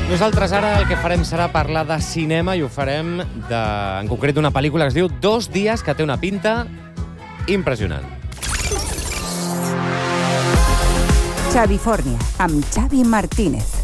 Nosaltres ara el que farem serà parlar de cinema i ho farem en concret d'una pel·lícula que es diu 2 dies, que té una pinta impressionant. Xavi Fórnia, amb Xavi Martínez.